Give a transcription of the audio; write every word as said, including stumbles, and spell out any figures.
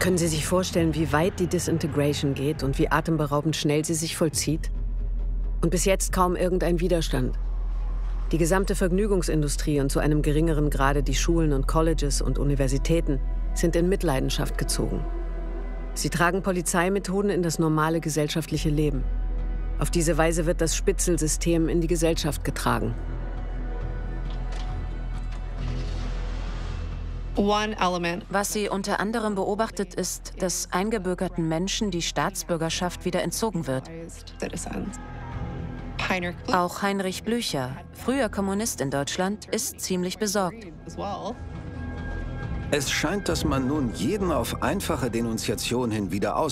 Können Sie sich vorstellen, wie weit die Disintegration geht und wie atemberaubend schnell sie sich vollzieht? Und bis jetzt kaum irgendein Widerstand. Die gesamte Vergnügungsindustrie und zu einem geringeren Grade die Schulen und Colleges und Universitäten sind in Mitleidenschaft gezogen. Sie tragen Polizeimethoden in das normale gesellschaftliche Leben. Auf diese Weise wird das Spitzelsystem in die Gesellschaft getragen. Was sie unter anderem beobachtet, ist, dass eingebürgerten Menschen die Staatsbürgerschaft wieder entzogen wird. Auch Heinrich Blücher, früher Kommunist in Deutschland, ist ziemlich besorgt. Es scheint, dass man nun jeden auf einfache Denunziation hin wieder aus